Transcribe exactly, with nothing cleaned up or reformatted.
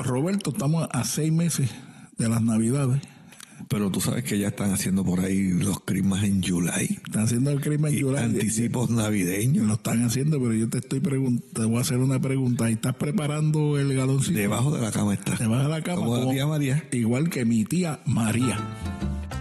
Roberto, estamos a seis meses de las Navidades. Pero tú sabes que ya están haciendo por ahí los Christmas en July. Están haciendo el Christmas en July. Anticipos navideños. Lo están haciendo, pero yo te estoy preguntando, te voy a hacer una pregunta. ¿Estás preparando el galoncito? Debajo de la cama está. Debajo de la cama. Como la tía María. Igual que mi tía María.